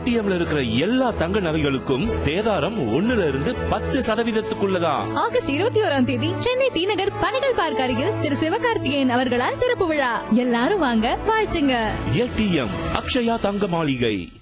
ஏடிஎம்ல இருக்கிற எல்லா தங்க நகைகளுக்கும் சேதாரம் 1% 10% ஆகஸ்ட் 21ஆம் தேதி சென்னை டி நகர் பனைகள் பார்க் அருகில் திரு சிவகார்த்திகேயன் அவர்களால் திறப்பு விழா. எல்லாரும் வாங்க, வாழ்த்துங்க. ஏடிஎம் அக்ஷயா தங்க மாளிகை.